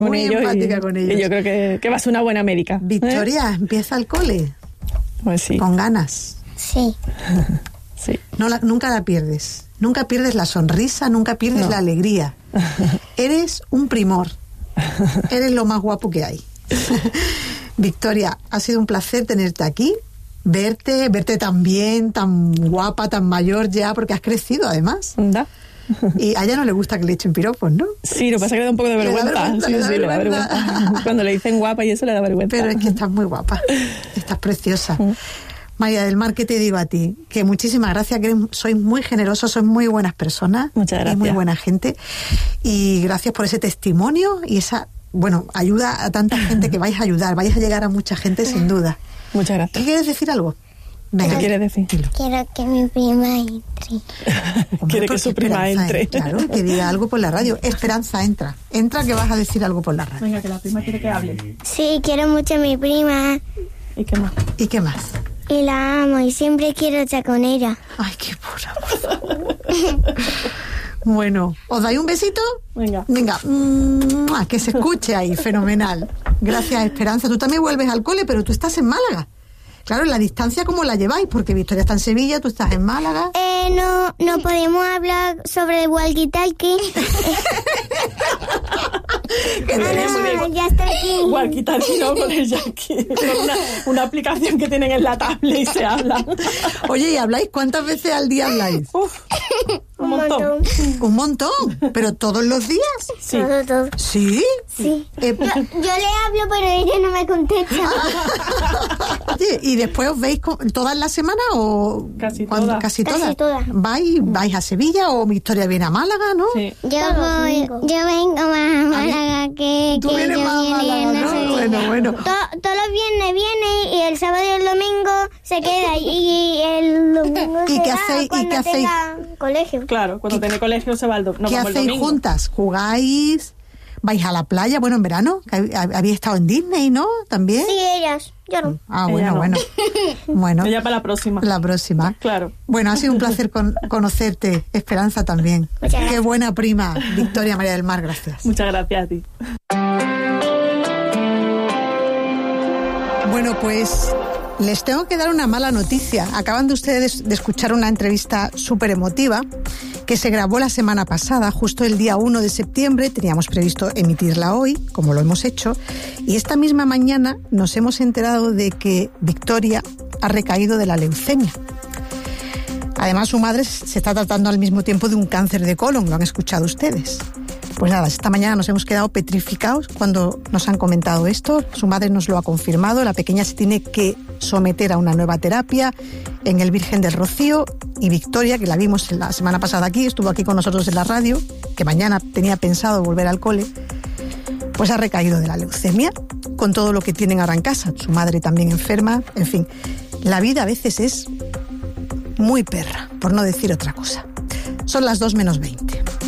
muy empática con ellos. Y yo creo que va a ser una buena médica. Victoria, empieza el cole. Pues sí. Con ganas. Sí. Sí. Nunca la pierdes. Nunca pierdes la sonrisa, nunca pierdes la alegría. Eres un primor. Eres lo más guapo que hay. Victoria, ha sido un placer tenerte aquí, verte tan bien, tan guapa, tan mayor ya, porque has crecido además. ¿Da? Y a ella no le gusta que le echen piropos, ¿no? Sí, lo que pasa es que le da un poco de vergüenza. Le da vergüenza. Cuando le dicen guapa y eso le da vergüenza. Pero es que estás muy guapa, estás preciosa. María del Mar, ¿qué te digo a ti? Que muchísimas gracias, que sois muy generosos, sois muy buenas personas. Muchas gracias. Y muy buena gente. Y gracias por ese testimonio y esa, ayuda a tanta gente que vais a ayudar, vais a llegar a mucha gente sin duda. Muchas gracias. ¿Qué quieres decir algo? Venga, ¿Qué quieres decir? Quiero que mi prima entre. Quiere que su prima entre. Claro, que diga algo por la radio. Esperanza, entra. Entra, que vas a decir algo por la radio. Venga, que la prima quiere que hable. Sí, quiero mucho a mi prima. ¿Y qué más? ¿Y qué más? Y la amo y siempre quiero estar con ella. Ay, qué pura, por favor. Bueno, ¿os dais un besito? Venga. Venga, que se escuche ahí, fenomenal. Gracias, Esperanza. Tú también vuelves al cole, pero tú estás en Málaga. Claro, la distancia, ¿cómo la lleváis? Porque Victoria está en Sevilla, tú estás en Málaga. No podemos hablar sobre el walkie-talkie. Ya está aquí. Walkie-talkie, no, con el Yankee. Con una aplicación que tienen en la tablet y se habla. Oye, ¿y habláis? ¿Cuántas veces al día habláis? Uf, un montón. Un montón, pero todos los días. Sí. Todo. ¿Sí? Sí. Yo le hablo, pero ella no me contesta. Oye, ¿y después os veis todas las semanas o...? Casi todas. Casi todas. Casi todas. ¿Vais a Sevilla o Victoria viene a Málaga, no? Sí. Yo vengo más a Málaga que Tú vienes yo más a Málaga, ¿no? Sevilla. Bueno. Todos los viernes viene y el sábado y el domingo se queda y el domingo ¿Y se qué va hacéis? cuando ¿Y qué hacéis? tenga colegio. Claro, cuando tiene colegio se va el domingo. ¿Qué hacéis juntas? ¿Jugáis? ¿Vais a la playa? Bueno, en verano, que había estado en Disney, ¿no? ¿También? Sí, ellas, yo no. Ah, Ella bueno, no. Bueno. Ella para la próxima. La próxima. Claro. Bueno, ha sido un placer conocerte, Esperanza también. Muchas gracias. Qué buena prima, Victoria María del Mar, gracias. Muchas gracias a ti. Bueno, pues les tengo que dar una mala noticia. Acaban de ustedes de escuchar una entrevista súper emotiva que se grabó la semana pasada, justo el día 1 de septiembre. Teníamos previsto emitirla hoy, como lo hemos hecho, y esta misma mañana nos hemos enterado de que Victoria ha recaído de la leucemia. Además, su madre se está tratando al mismo tiempo de un cáncer de colon, lo han escuchado ustedes. Pues nada, esta mañana nos hemos quedado petrificados cuando nos han comentado esto. Su madre nos lo ha confirmado. La pequeña se tiene que someter a una nueva terapia en el Virgen del Rocío. Y Victoria, que la vimos la semana pasada aquí, estuvo aquí con nosotros en la radio, que mañana tenía pensado volver al cole, pues ha recaído de la leucemia, con todo lo que tienen ahora en casa. Su madre también enferma. En fin, la vida a veces es muy perra, por no decir otra cosa. Son las 2:20.